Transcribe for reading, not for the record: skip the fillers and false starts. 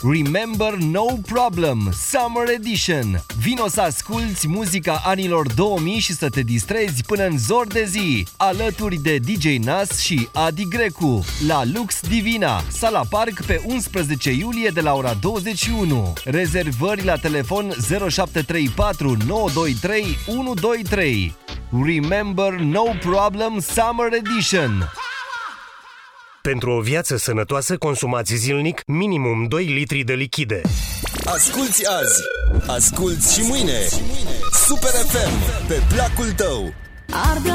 Remember No Problem, Summer Edition. Vino să asculți muzica anilor 2000 și să te distrezi până în zor de zi, alături de DJ Nas și Adi Grecu, la Lux Divina, Sala Park, pe 11 iulie de la ora 21. Rezervări la telefon 0734 923 123. Remember No Problem, Summer Edition. Pentru o viață sănătoasă, consumați zilnic minimum 2 litri de lichide. Asculți azi, asculți și mâine. Super FM, pe placul tău.